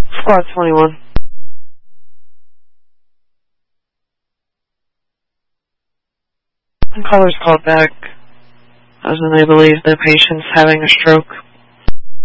Squad 21. Callers called back as in they believe the patient's having a stroke.